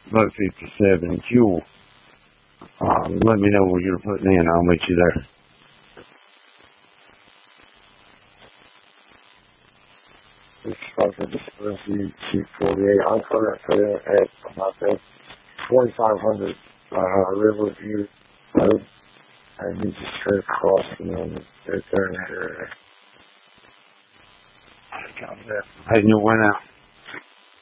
about 57 fuel. Let me know what you're putting in. I'll meet you there. This fucking C48. I'm going to put in at about 2500 Riverview Road. And you just straight across and then they're in that area. Heading your way now.